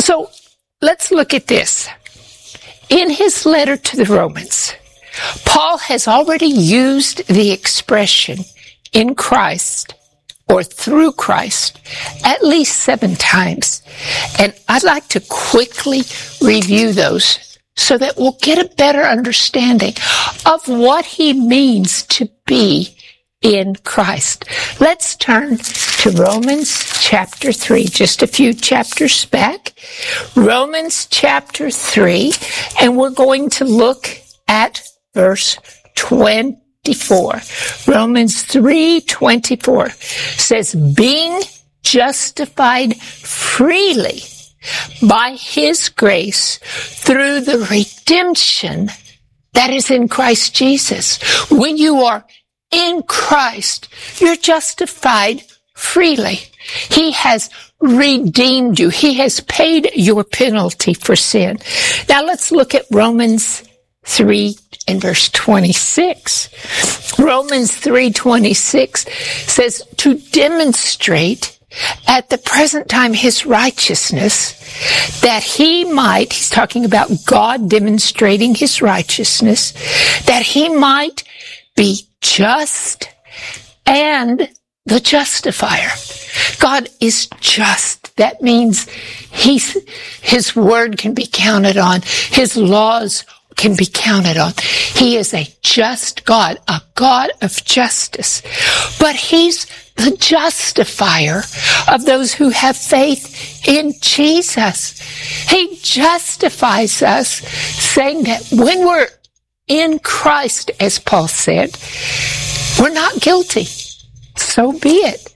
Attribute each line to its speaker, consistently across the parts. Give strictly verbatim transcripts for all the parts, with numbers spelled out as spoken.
Speaker 1: So let's look at this. In his letter to the Romans, Paul has already used the expression in Christ or through Christ at least seven times. And I'd like to quickly review those so that we'll get a better understanding of what he means to be in Christ. Let's turn to Romans chapter three, just a few chapters back. Romans chapter three, and we're going to look at verse twenty-four. Romans three twenty-four says, being justified freely by his grace through the redemption that is in Christ Jesus. When you are in Christ, you're justified freely. He has redeemed you. He has paid your penalty for sin. Now let's look at Romans three and verse twenty-six. Romans three twenty-six says, to demonstrate at the present time his righteousness, that he might, he's talking about God demonstrating his righteousness, that he might be just and the justifier. God is just. That means he's, his word can be counted on. His laws can be counted on. He is a just God, a God of justice. But he's the justifier of those who have faith in Jesus. He justifies us, saying that when we're in Christ, as Paul said, we're not guilty. So be it.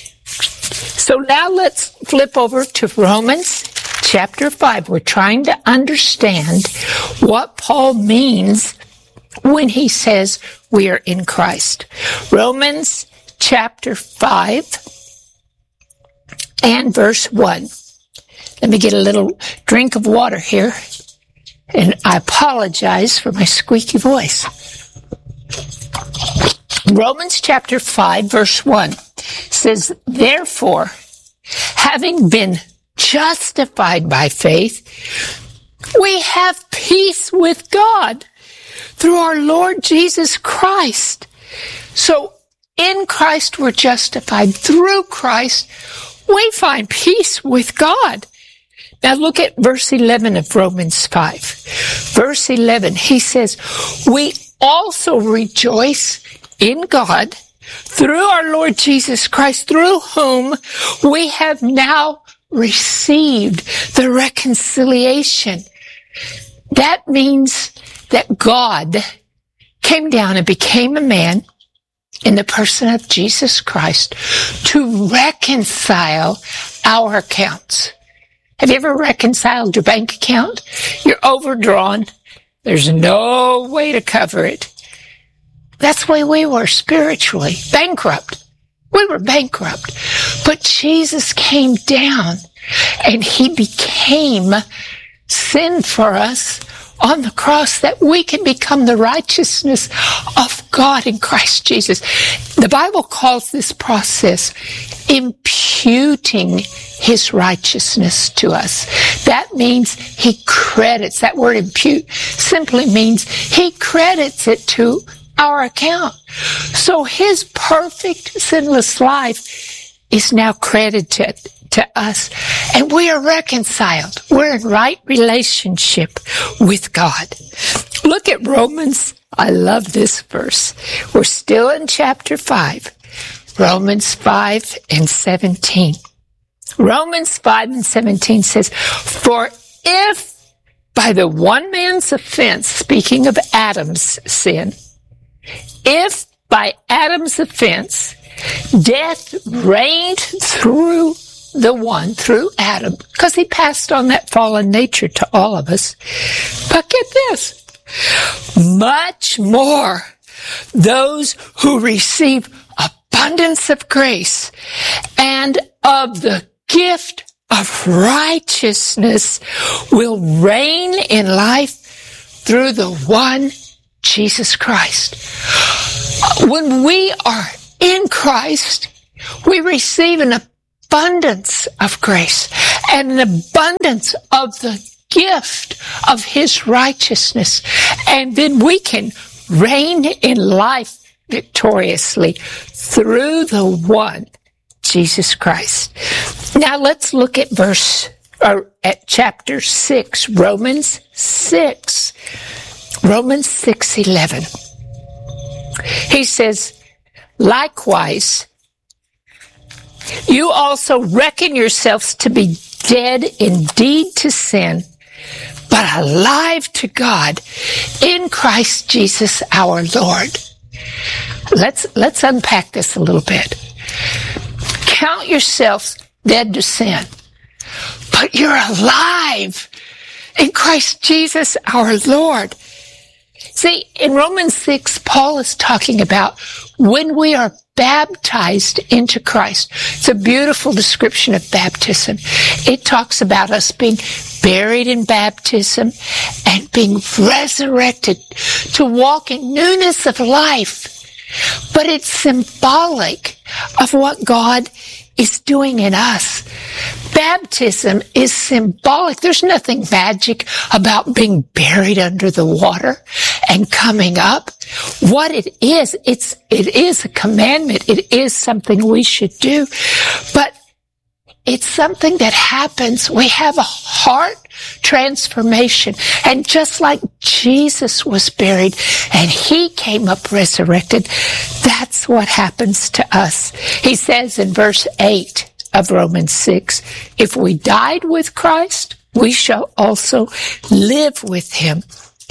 Speaker 1: So now let's flip over to Romans chapter five. We're trying to understand what Paul means when he says we are in Christ. Romans chapter five and verse one. Let me get a little drink of water here. And I apologize for my squeaky voice. Romans chapter five, verse one says, therefore, having been justified by faith, we have peace with God through our Lord Jesus Christ. So in Christ we're justified. Through Christ we find peace with God. Now look at verse eleven of Romans five. Verse eleven, he says, we also rejoice in God through our Lord Jesus Christ, through whom we have now received the reconciliation. That means that God came down and became a man in the person of Jesus Christ to reconcile our accounts. Have you ever reconciled your bank account? You're overdrawn. There's no way to cover it. That's the way we were spiritually. Bankrupt. We were bankrupt. But Jesus came down and he became sin for us on the cross that we can become the righteousness of God in Christ Jesus. The Bible calls this process imputing his righteousness to us. That means he credits, that word impute simply means he credits it to our account. So his perfect sinless life is now credited to us, and we are reconciled. We're in right relationship with God. Look at Romans. I love this verse. We're still in chapter five. Romans five and seventeen. Romans five and seventeen says, for if by the one man's offense, speaking of Adam's sin, if by Adam's offense, death reigned through the one, through Adam, because he passed on that fallen nature to all of us. But get this, much more those who receive abundance of grace and of the gift of righteousness will reign in life through the one Jesus Christ. When we are in Christ, we receive an abundance of grace and an abundance of the gift of his righteousness. And then we can reign in life victoriously through the one, Jesus Christ. Now let's look at verse, or at chapter six, Romans six. Romans six eleven. He says, likewise, you also reckon yourselves to be dead indeed to sin, but alive to God in Christ Jesus our Lord. Let's, let's unpack this a little bit. Count yourselves dead to sin, but you're alive in Christ Jesus our Lord. See, in Romans six, Paul is talking about when we are baptized into Christ. It's a beautiful description of baptism. It talks about us being buried in baptism and being resurrected to walk in newness of life. But it's symbolic of what God is doing in us. Baptism is symbolic. There's nothing magic about being buried under the water and coming up. What it is, it's, it is a commandment. It is something we should do, but it's something that happens. We have a heart transformation. And just like Jesus was buried and he came up resurrected, that's what happens to us. He says in verse eight of Romans six, if we died with Christ, we shall also live with him.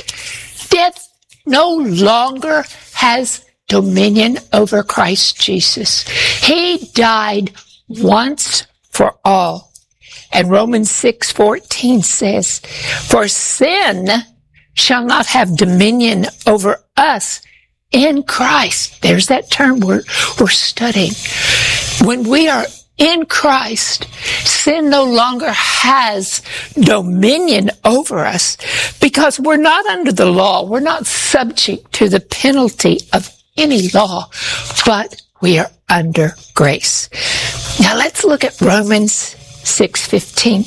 Speaker 1: Death no longer has dominion over Christ Jesus. He died once for all. And Romans six fourteen says, for sin shall not have dominion over us in Christ. There's that term we're, we're studying. When we are in Christ, sin no longer has dominion over us because we're not under the law. We're not subject to the penalty of any law, but we are under grace. Now let's look at Romans six fifteen.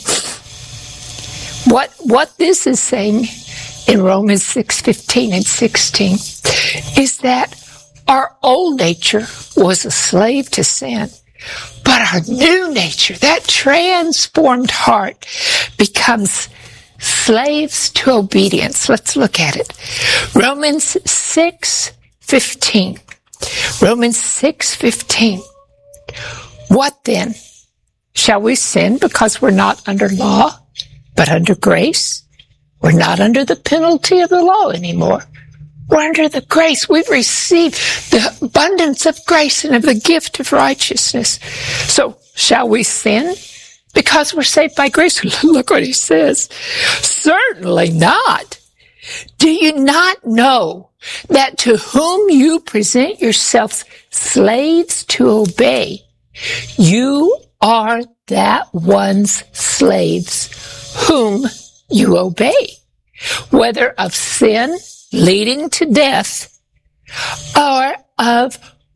Speaker 1: What, what this is saying in Romans six fifteen and sixteen is that our old nature was a slave to sin, but our new nature, that transformed heart, becomes slaves to obedience. Let's look at it. Romans six fifteen. Romans six fifteen. What then? Shall we sin because we're not under law, but under grace? We're not under the penalty of the law anymore. We're under the grace. We've received the abundance of grace and of the gift of righteousness. So shall we sin because we're saved by grace? Look what he says. Certainly not. Do you not know that to whom you present yourselves slaves to obey, you are that one's slaves whom you obey, whether of sin leading to death or of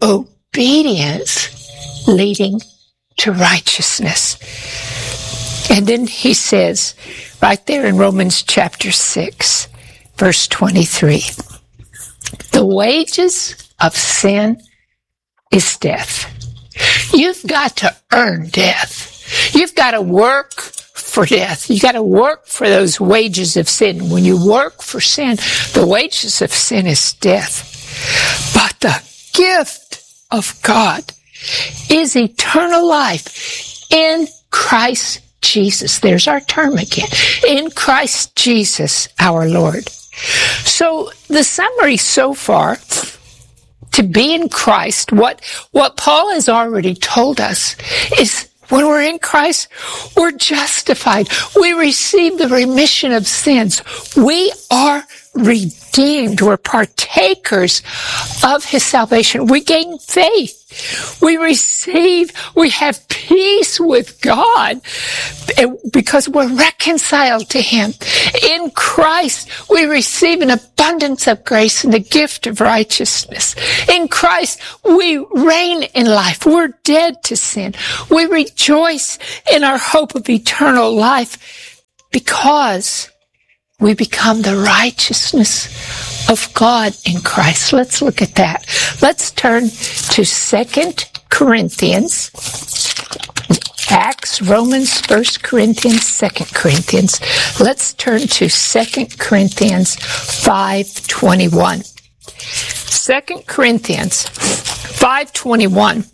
Speaker 1: obedience leading to righteousness. And then he says, right there in Romans chapter six, verse twenty-three, the wages of sin is death. You've got to earn death. You've got to work for death. You got to work for those wages of sin. When you work for sin, the wages of sin is death. But the gift of God is eternal life in Christ Jesus. There's our term again. In Christ Jesus, our Lord. So the summary so far, to be in Christ, what, what Paul has already told us is when we're in Christ, we're justified. We receive the remission of sins. We are redeemed. We're partakers of his salvation. We gain faith. We receive, we have peace with God because we're reconciled to him. In Christ, we receive an abundance of grace and the gift of righteousness. In Christ, we reign in life. We're dead to sin. We rejoice in our hope of eternal life because we become the righteousness of God in Christ. Let's look at that. Let's turn to Second Corinthians, Acts, Romans, First Corinthians, Second Corinthians. Let's turn to Second Corinthians five twenty-one. Second Corinthians five twenty-one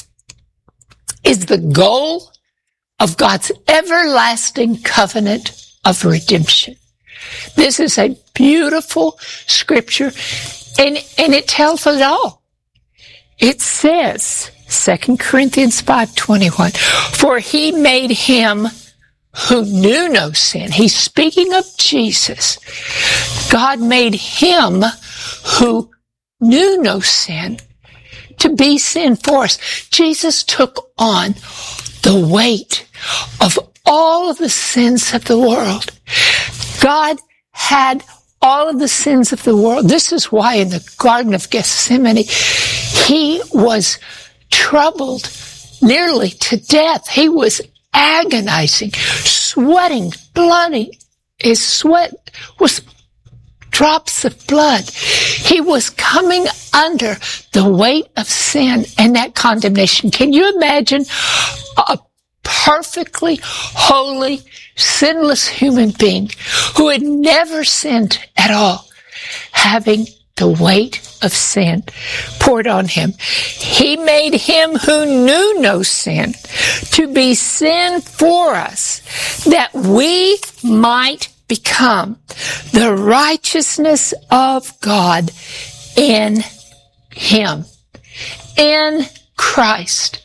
Speaker 1: is the goal of God's everlasting covenant of redemption. This is a beautiful scripture, and, and it tells it all. It says, Second Corinthians five twenty-one, for he made him who knew no sin. He's speaking of Jesus. God made him who knew no sin to be sin for us. Jesus took on the weight of all of the sins of the world. God had all of the sins of the world. This is why in the Garden of Gethsemane, he was troubled nearly to death. He was agonizing, sweating, bloody. His sweat was drops of blood. He was coming under the weight of sin and that condemnation. Can you imagine a perfectly holy, sinless human being who had never sinned at all, having the weight of sin poured on him? He made him who knew no sin to be sin for us, that we might become the righteousness of God in him, in Christ.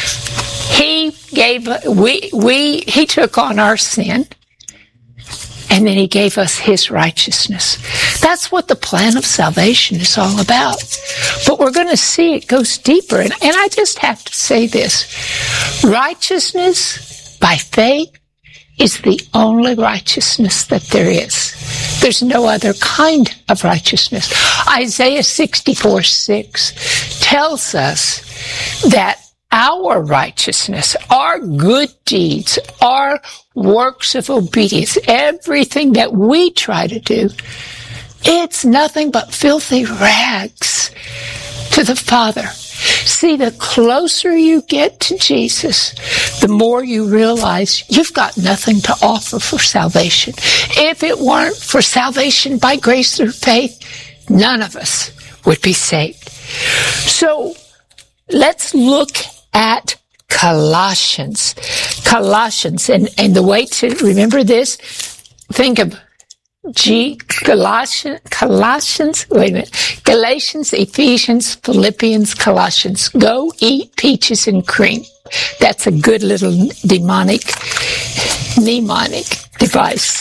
Speaker 1: He gave, we, we, he took on our sin, and then he gave us his righteousness. That's what the plan of salvation is all about. But we're going to see it goes deeper. And, and I just have to say this. Righteousness by faith is the only righteousness that there is. There's no other kind of righteousness. Isaiah sixty-four six tells us that our righteousness, our good deeds, our works of obedience, everything that we try to do, it's nothing but filthy rags to the Father. See, the closer you get to Jesus, the more you realize you've got nothing to offer for salvation. If it weren't for salvation by grace through faith, none of us would be saved. So let's look at Colossians. Colossians, and, and the way to remember this, think of G, Colossians, Colossians, wait a minute, Galatians, Ephesians, Philippians, Colossians. Go eat peaches and cream. That's a good little demonic, mnemonic device.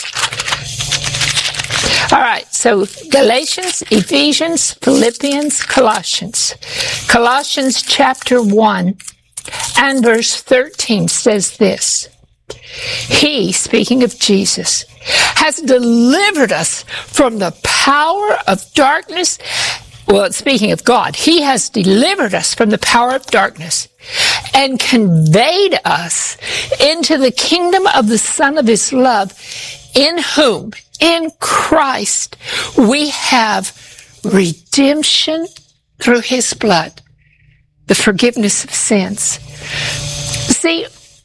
Speaker 1: All right, so Galatians, Ephesians, Philippians, Colossians. Colossians chapter one and verse thirteen says this. He, speaking of Jesus, has delivered us from the power of darkness. Well, speaking of God, he has delivered us from the power of darkness and conveyed us into the kingdom of the Son of his love, in whom, in Christ, we have redemption through his blood, the forgiveness of sins. See,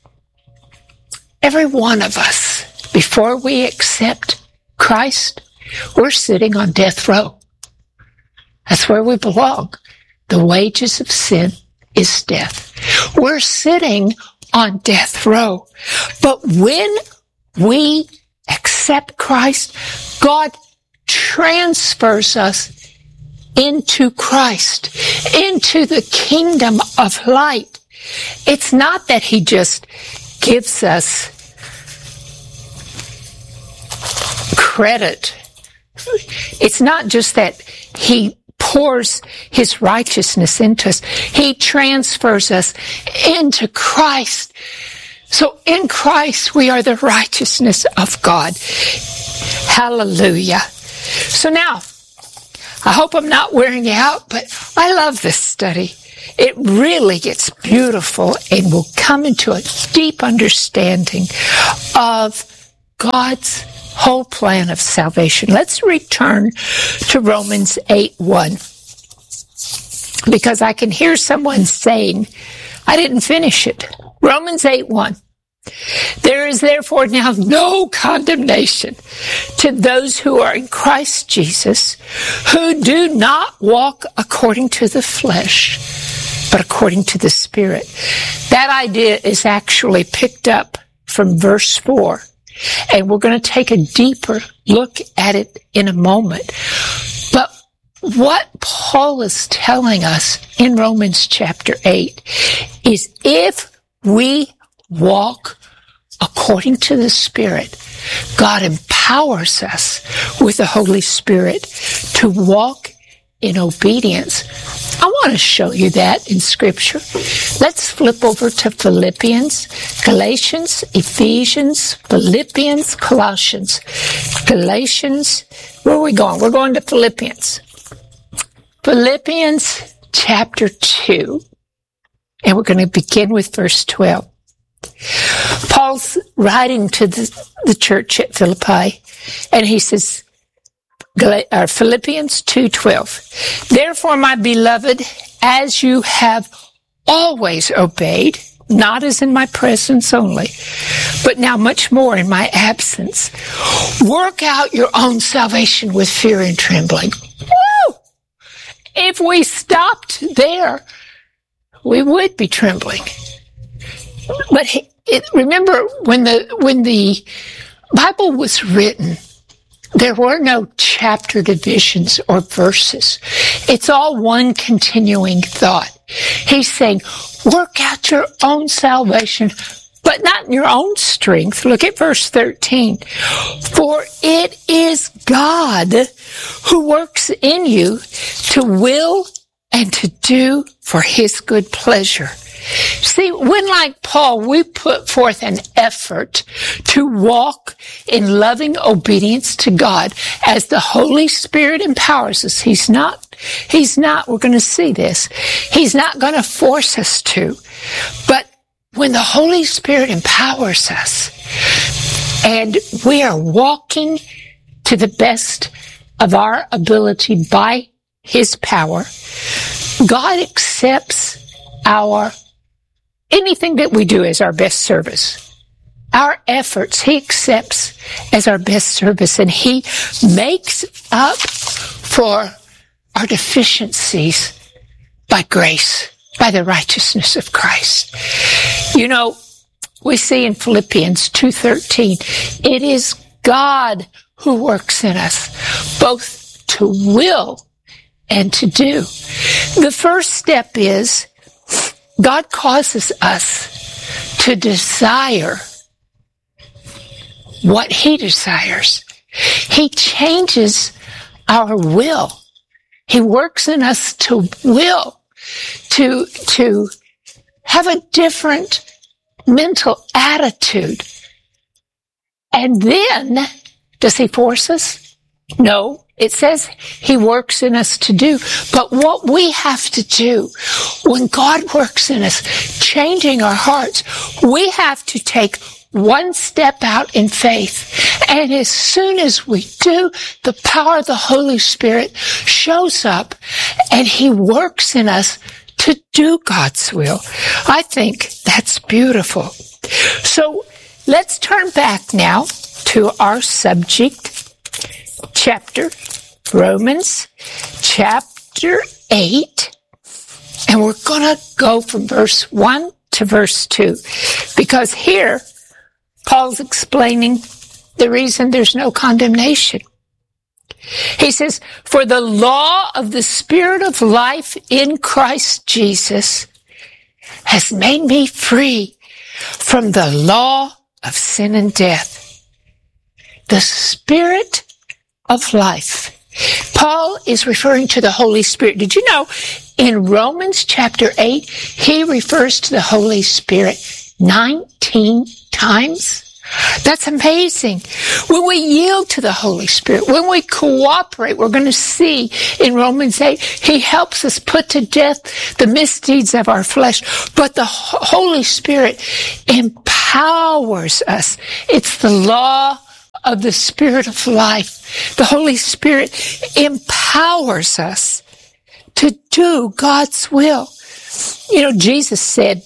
Speaker 1: every one of us, before we accept Christ, we're sitting on death row. That's where we belong. The wages of sin is death. We're sitting on death row. But when we accept Christ, God transfers us into Christ, into the kingdom of light. It's not that he just gives us credit. It's not just that he pours his righteousness into us. He transfers us into Christ. So in Christ, we are the righteousness of God. Hallelujah. So now, I hope I'm not wearing you out, but I love this study. It really gets beautiful and will come into a deep understanding of God's whole plan of salvation. Let's return to Romans eight one, because I can hear someone saying, I didn't finish it. Romans eight one. There is therefore now no condemnation to those who are in Christ Jesus, who do not walk according to the flesh, but according to the Spirit. That idea is actually picked up from verse four, and we're going to take a deeper look at it in a moment. But what Paul is telling us in Romans chapter eight is if we walk according to the Spirit, God empowers us with the Holy Spirit to walk in obedience. I want to show you that in Scripture. Let's flip over to Philippians, Galatians, Ephesians, Philippians, Colossians. Galatians, where are we going? We're going to Philippians. Philippians chapter two, and we're going to begin with verse twelve. Paul's writing to the, the church at Philippi, and he says, uh, Philippians two twelve, therefore, my beloved, as you have always obeyed, not as in my presence only, but now much more in my absence, work out your own salvation with fear and trembling. Woo! If we stopped there, we would be trembling. But it, remember, when the when the Bible was written, there were no chapter divisions or verses. It's all one continuing thought. He's saying, work out your own salvation, but not in your own strength. Look at verse thirteen. For it is God who works in you to will and to do for his good pleasure. See, when like Paul, we put forth an effort to walk in loving obedience to God as the Holy Spirit empowers us. He's not, he's not, we're going to see this. He's not going to force us to. But when the Holy Spirit empowers us and we are walking to the best of our ability by his power, God accepts our anything that we do as our best service. Our efforts, he accepts as our best service, and he makes up for our deficiencies by grace, by the righteousness of Christ. You know, we see in Philippians two thirteen, it is God who works in us, both to will and to do. The first step is God causes us to desire what he desires. He changes our will. He works in us to will, to, to have a different mental attitude. And then, does he force us? No. It says he works in us to do. But what we have to do when God works in us, changing our hearts, we have to take one step out in faith. And as soon as we do, the power of the Holy Spirit shows up and he works in us to do God's will. I think that's beautiful. So let's turn back now to our subject, chapter, Romans chapter eight, and we're going to go from verse one to verse two, because here Paul's explaining the reason there's no condemnation. He says, for the law of the Spirit of life in Christ Jesus has made me free from the law of sin and death. The Spirit of life Paul is referring to the Holy Spirit. Did you know in Romans chapter eight, he refers to the Holy Spirit nineteen times? That's amazing. When we yield to the Holy Spirit, when we cooperate, we're going to see in Romans eight, he helps us put to death the misdeeds of our flesh. But the Holy Spirit empowers us. It's the law of the Spirit of life. The Holy Spirit empowers us to do God's will. You know, Jesus said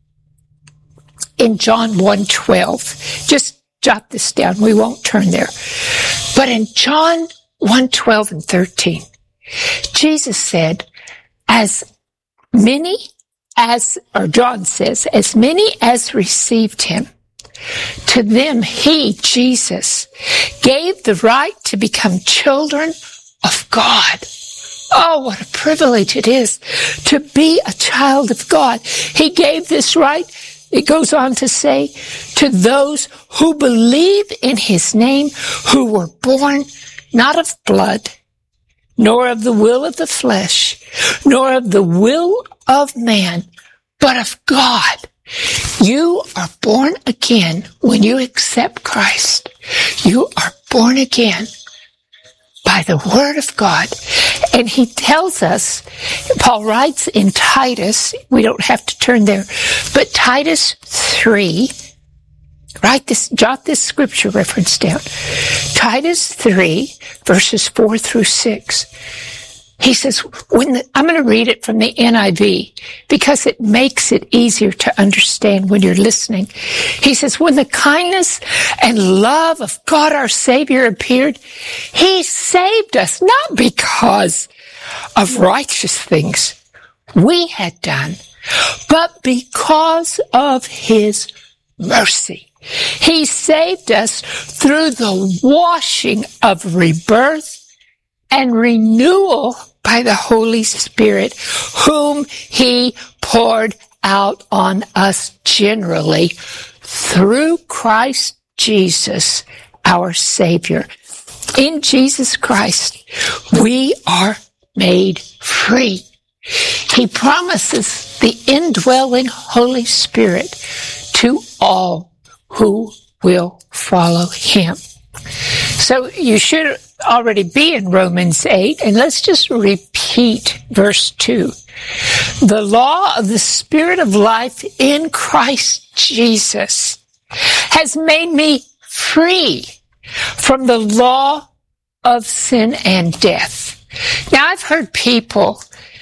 Speaker 1: in John one twelve, just jot this down, we won't turn there. But in John one twelve and thirteen, Jesus said, as many as, or John says, as many as received him, to them he, Jesus, gave the right to become children of God. Oh, what a privilege it is to be a child of God. He gave this right, it goes on to say, to those who believe in his name, who were born not of blood, nor of the will of the flesh, nor of the will of man, but of God. You are born again when you accept Christ. You are born again by the word of God. And he tells us, Paul writes in Titus, we don't have to turn there, but Titus three, write this, jot this scripture reference down. Titus three, verses four through six. He says, when the, I'm going to read it from the N I V because it makes it easier to understand when you're listening. He says, when the kindness and love of God our Savior appeared, he saved us not because of righteous things we had done, but because of his mercy. He saved us through the washing of rebirth and renewal by the Holy Spirit, whom he poured out on us generally through Christ Jesus, our Savior. In Jesus Christ, we are made free. He promises the indwelling Holy Spirit to all who will follow him. So you should already be in Romans eight, and let's just repeat verse two. The law of the Spirit of life in Christ Jesus has made me free from the law of sin and death. Now, I've heard people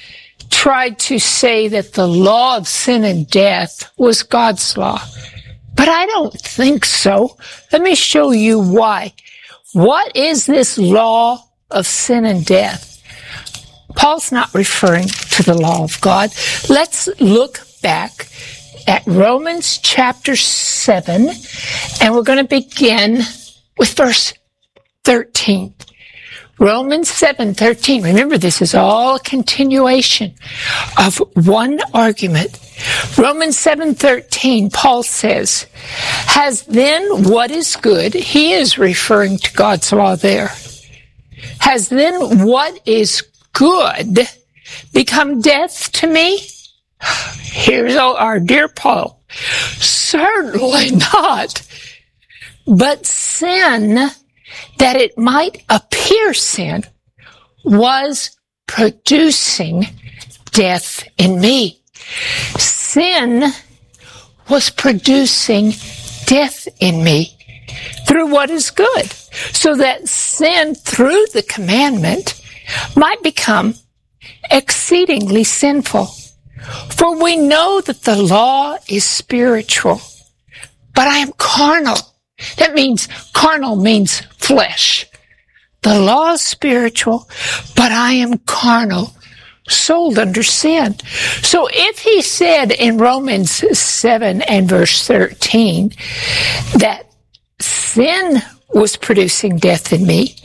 Speaker 1: try to say that the law of sin and death was God's law, but I don't think so. Let me show you why. What is this law of sin and death? Paul's not referring to the law of God. Let's look back at Romans chapter seven, and we're going to begin with verse thirteen. Romans seven thirteen. Remember, this is all a continuation of one argument. Romans seven thirteen, Paul says, has then what is good, he is referring to God's law there, has then what is good become death to me? Here's our dear Paul. Certainly not. But sin, that it might appear sin, was producing death in me. Sin was producing death in me through what is good, so that sin through the commandment might become exceedingly sinful. For we know that the law is spiritual, but I am carnal. That means, carnal means flesh. The law is spiritual, but I am carnal, sold under sin. So if he said in Romans seven and verse thirteen that sin was producing death in me,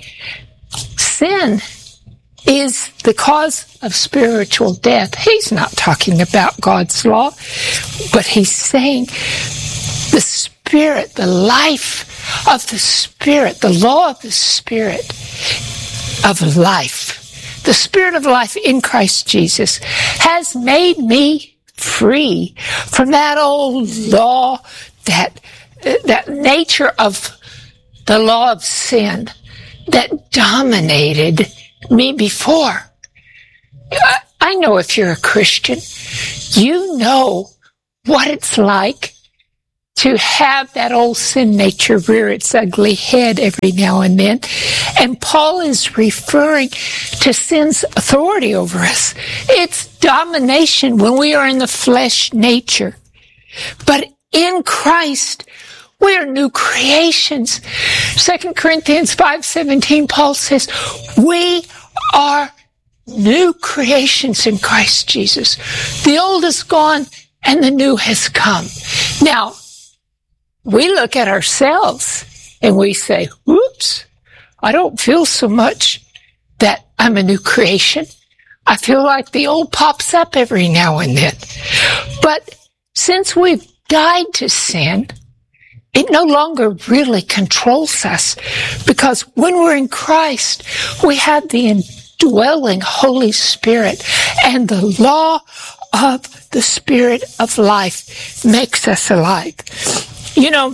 Speaker 1: sin is the cause of spiritual death. He's not talking about God's law, but he's saying the Spirit, the life of the Spirit, the law of the Spirit of life, the Spirit of life in Christ Jesus, has made me free from that old law, that that nature of the law of sin that dominated me before. I, I know if you're a Christian, you know what it's like to have that old sin nature rear its ugly head every now and then. And Paul is referring to sin's authority over us. It's domination when we are in the flesh nature. But in Christ, we are new creations. Second Corinthians five seventeen, Paul says, we are new creations in Christ Jesus. The old is gone and the new has come. Now, we look at ourselves and we say, whoops, I don't feel so much that I'm a new creation. I feel like the old pops up every now and then. But since we've died to sin, it no longer really controls us, because when we're in Christ, we have the indwelling Holy Spirit, and the law of the Spirit of life makes us alive. You know,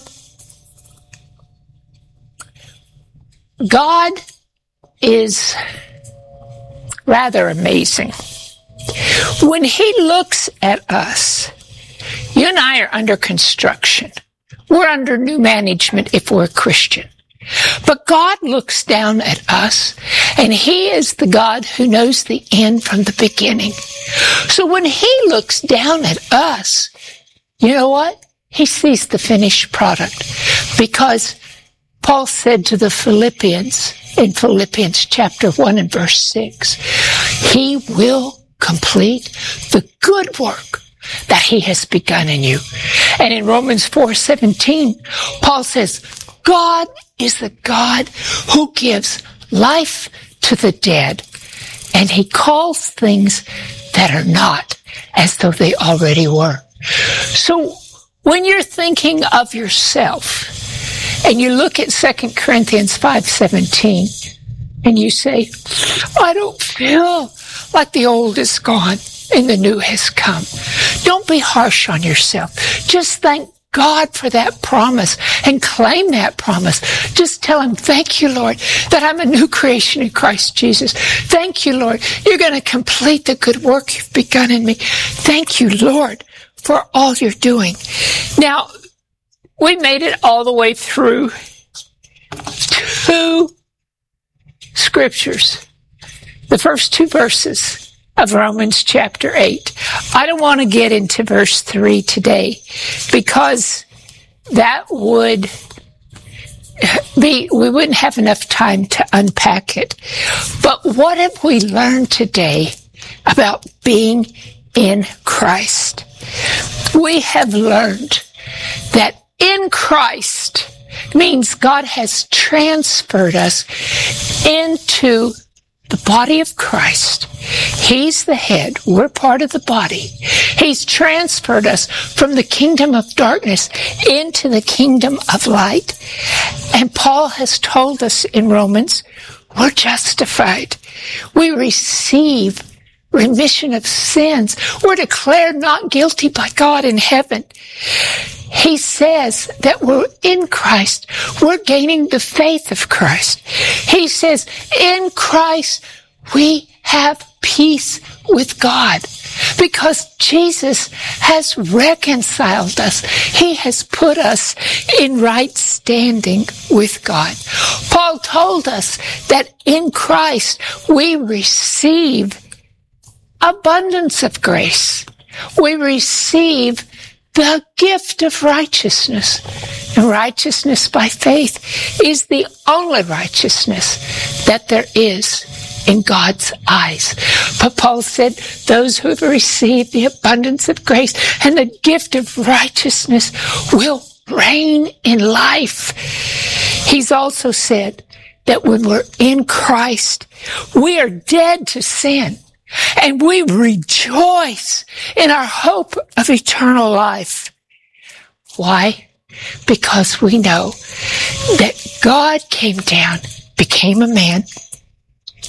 Speaker 1: God is rather amazing. When He looks at us, you and I are under construction. We're under new management if we're a Christian. But God looks down at us, and He is the God who knows the end from the beginning. So when He looks down at us, you know what? He sees the finished product, because Paul said to the Philippians in Philippians chapter one and verse six, He will complete the good work that He has begun in you. And in Romans four seventeen, Paul says, God is the God who gives life to the dead, and He calls things that are not as though they already were. So when you're thinking of yourself and you look at Second Corinthians five seventeen and you say, I don't feel like the old is gone and the new has come. Don't be harsh on yourself. Just thank God for that promise and claim that promise. Just tell Him, thank you, Lord, that I'm a new creation in Christ Jesus. Thank you, Lord, you're going to complete the good work you've begun in me. Thank you, Lord, for all you're doing. Now, we made it all the way through two scriptures, the first two verses of Romans chapter eight. I don't want to get into verse three today, because that would be, we wouldn't have enough time to unpack it. But what have we learned today about being in Christ? We have learned that in Christ means God has transferred us into the body of Christ. He's the head. We're part of the body. He's transferred us from the kingdom of darkness into the kingdom of light. And Paul has told us in Romans, we're justified. We receive remission of sins. We're declared not guilty by God in heaven. He says that we're in Christ. We're gaining the faith of Christ. He says, in Christ, we have peace with God, because Jesus has reconciled us. He has put us in right standing with God. Paul told us that in Christ, we receive abundance of grace. We receive the gift of righteousness. And righteousness by faith is the only righteousness that there is in God's eyes. But Paul said, those who have received the abundance of grace and the gift of righteousness will reign in life. He's also said that when we're in Christ, we are dead to sin, and we rejoice in our hope of eternal life. Why? Because we know that God came down, became a man,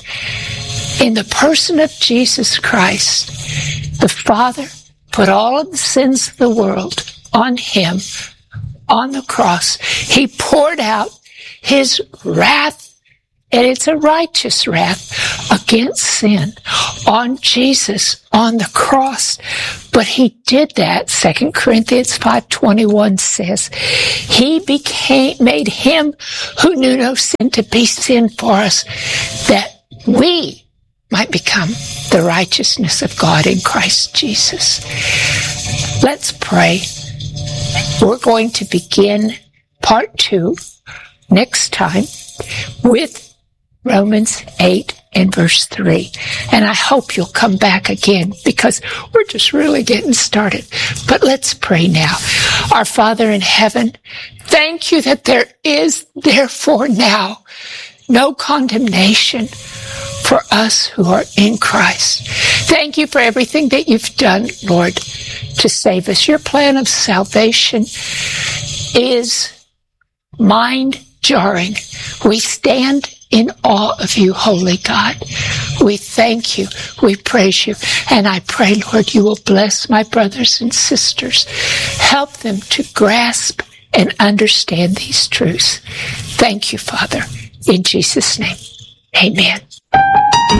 Speaker 1: In the person of Jesus Christ, the Father put all of the sins of the world on him on the cross. He poured out his wrath, and it's a righteous wrath against sin, on Jesus on the cross. But he did that, Second Corinthians five twenty-one says, he became, made him who knew no sin to be sin for us, that we might become the righteousness of God in Christ Jesus. Let's pray. We're going to begin part two next time with Romans eight and verse three. And I hope you'll come back again, because we're just really getting started. But let's pray now. Our Father in heaven, thank you that there is therefore now no condemnation for us who are in Christ. Thank you for everything that you've done, Lord, to save us. Your plan of salvation is mind-jarring. We stand in awe of you, holy God. We thank you. We praise you. And I pray, Lord, you will bless my brothers and sisters. Help them to grasp and understand these truths. Thank you, Father. In Jesus' name, amen.